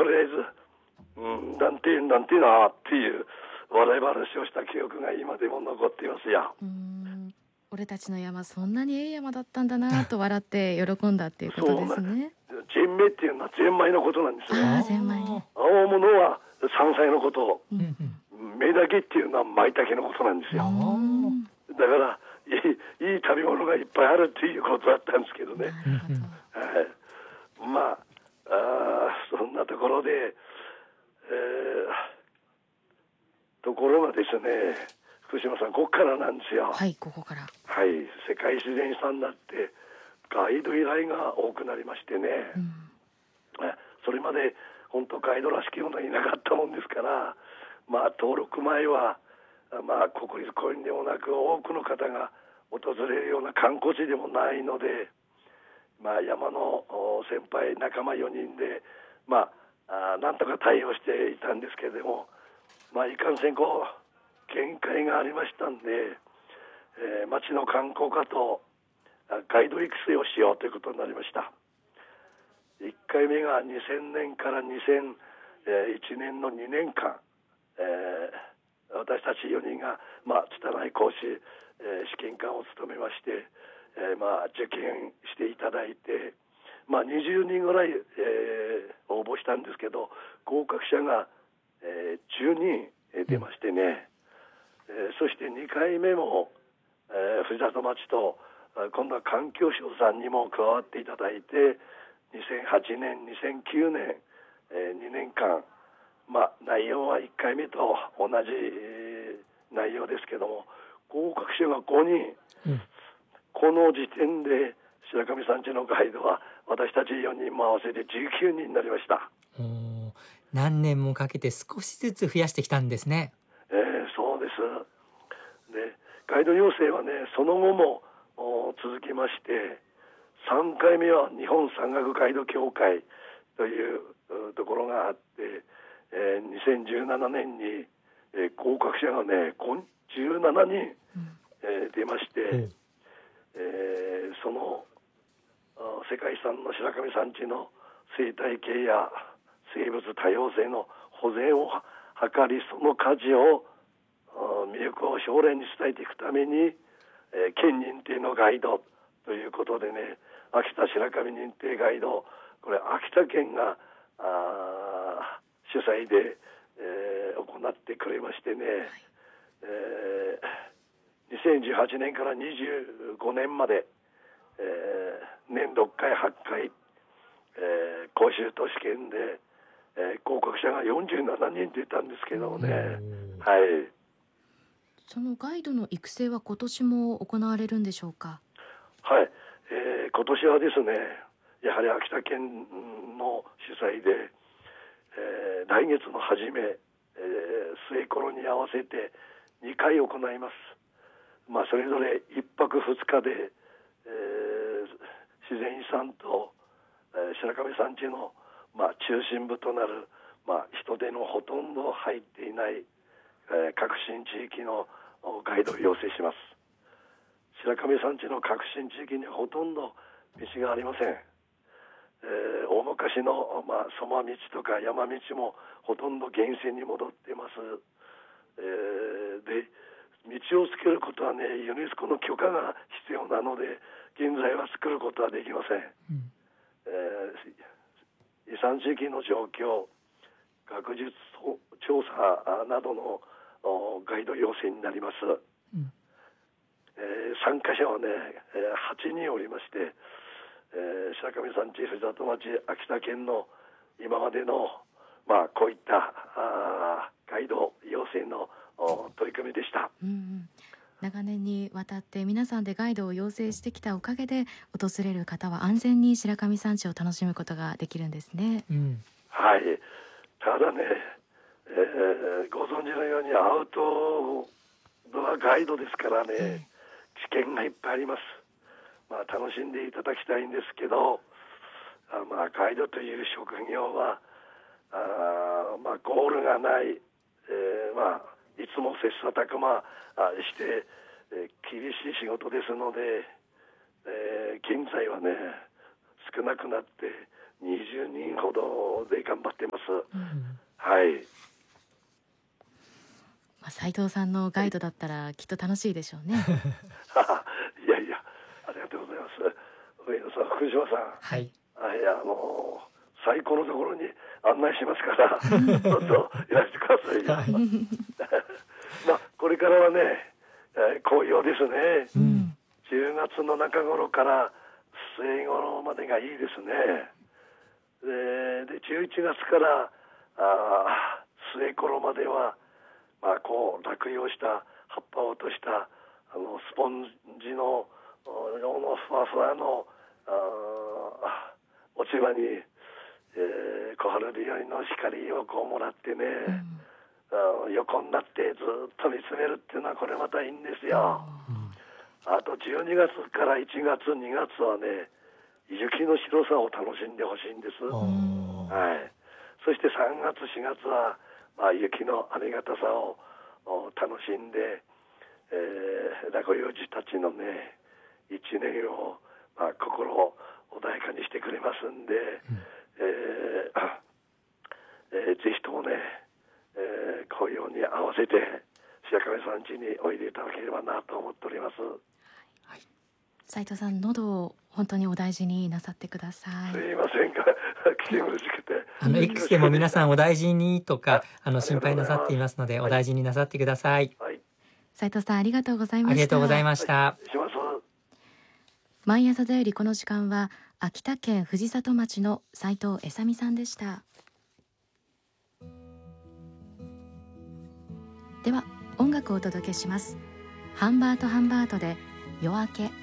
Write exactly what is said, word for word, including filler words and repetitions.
とりあえず、うん、なんてなんてなっていう笑い話をした記憶が今でも残っていますよ。 うーん、俺たちの山そんなにええ山だったんだなと笑って喜んだっていうことですね。 ゼンメっていうのはゼンマイのことなんですよ。 ああ、ゼンマイね。 青物は山菜のこと、 うん、 メダケっていうのはマイタケのことなんですよ。だからいい、いい食べ物がいっぱいあるっていうことだったんですけどね。 なるほど。 はい、まあ、あそんなところで、えー、ところがですね、福島さん、ここからなんですよ。 はい、ここから。 はい、世界自然遺産になってガイド依頼が多くなりましてね、うん、それまで本当ガイドらしきものいなかったもんですから、まあ、登録前は、まあ、国立公園でもなく多くの方が訪れるような観光地でもないので、まあ、山の先輩仲間よにんで、まあ、あなんとか対応していたんですけれども、まあ、いかんせんこう限界がありましたんで、えー、町の観光課とガイド育成をしようということになりました。いっかいめがにせんねんからにせんいちねんのにねんかん、えー、私たちよにんが、まあ、拙い講師、えー、試験官を務めまして、えーまあ、受験していただいて、まあ、にじゅうにんぐらい、えー、応募したんですけど、合格者が、えー、じゅうにん出ましてね、えー、そしてにかいめも、えー、藤里町と今度は環境省さんにも加わっていただいて、にせんはちねんにせんきゅうねん、えー、にねんかん、まあ、内容はいっかいめと同じ、えー、内容ですけども、合格者がごにん、うん、この時点で白神山地のガイドは私たちよにんも合わせてじゅうきゅうにんになりました。 お、何年もかけて少しずつ増やしてきたんですね。 えー、そうです。で、ガイド要請はね、その後も続きまして、さんかいめは日本山岳ガイド協会というところがあって、えー、にせんじゅうななねんに、えー、合格者がねじゅうななにん、うんえー、出まして、うんえー、その世界遺産の白神山地の生態系や生物多様性の保全を図り、その価値を魅力を将来に伝えていくために、えー、県認定のガイドということでね、秋田白神認定ガイド、これ秋田県があ主催で、えー、行ってくれましてね、はいえー、にせんじゅうはちねんからにじゅうごねんまで、えー、年ろっかいはっかい、えー、講習と試験で、えー、合格者がよんじゅうななにん出たんですけどもね、はい。 そのガイドの育成は今年も行われるんでしょうか。 はい、えー、今年はですね、やはり秋田県の主催で、えー、来月の初め、えー、末頃に合わせてにかい行います。まあ、それぞれいっぱくふつかで、えー、自然遺産と、えー、白神山地の、まあ、中心部となる、まあ、人手のほとんど入っていない、えー、革新地域のガイドを要請します。白神山地の革新地域にほとんど道がありません。えー、大昔の、まあ、そば道とか山道もほとんど原線に戻っています。えー、で道をつけることはね、ユネスコの許可が必要なので現在は作ることはできません。うんえー、遺産地域の状況、学術調査などのガイド要請になります。うんえー、参加者はね、はちにんおりまして、えー、白神山地、藤里町、秋田県の今までの、まあ、こういったあガイド要請の取り組みでした。 うんうん、長年にわたって皆さんでガイドを要請してきたおかげで、訪れる方は安全に白神山地を楽しむことができるんですね。うん、 はい。ただね、えー、ご存知のようにアウトドアガイドですからね、うん危険がいっぱいあります。まあ、楽しんでいただきたいんですけど、あまあ、ガイドという職業はあ、まあ、ゴールがない、えーまあ、いつも切磋琢磨して、えー、厳しい仕事ですので、えー、現在はね少なくなってにじゅうにんほどで頑張ってます。 うん、はい。 まあ、斉藤さんのガイドだったらきっと楽しいでしょうね。 いやいや、ありがとうございます。上野さん、福島さん、 はい、 あ、いや、もう最高のところに案内しますからどうぞいらしてくださいよ。はい、まあこれからはね、えー、紅葉ですね、うん、じゅうがつの中頃から末頃までがいいですね。で、でじゅういちがつからあ末頃までは、まあ、こう落葉した葉っぱを落としたあのスポンジのようなふわふわのあ落ち葉に、えー、小春日和の光をこうもらってね、うん、横になってずっと見つめるっていうのはこれまたいいんですよ。うん、あとじゅうにがつからいちがつにがつはね、雪の白さを楽しんでほしいんです。はい、そしてさんがつしがつは、まあ、雪のありがたさを楽しんで、えー、落葉樹たちのね一年を、まあ、心を穏やかにしてくれますんで、うん、えーえー、ぜひともね、えー、紅葉に合わせて白神山地においでいただければなと思っております。 はい、斉藤さん、喉を本当にお大事になさってください。 すいませんが聞き苦しくて、 あの X でも皆さんお大事にとかあの心配なさっていますので、お大事になさってください。 はい、 斉藤さん、ありがとうございました。 ありがとうございました。はい、 します。 毎朝だよりこの時間は秋田県藤里町の斉藤恵美さんでした。では音楽をお届けします。ハンバートハンバートで夜明け。